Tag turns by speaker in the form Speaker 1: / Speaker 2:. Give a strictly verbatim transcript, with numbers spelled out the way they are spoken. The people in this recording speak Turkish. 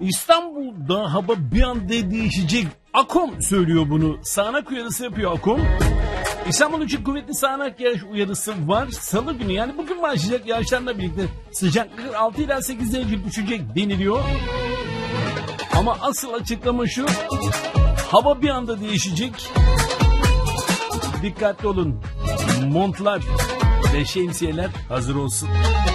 Speaker 1: İstanbul'da hava bir anda değişecek. Akom söylüyor bunu. Sağanak uyarısı yapıyor Akom. İstanbul için kuvvetli sağanak yağış uyarısı var. Salı günü, yani bugün başlayacak yağışlarla birlikte sıcaklık altı ila sekiz derece düşecek deniliyor. Ama asıl açıklama şu: hava bir anda değişecek. Dikkatli olun. Montlar ve şemsiyeler hazır olsun.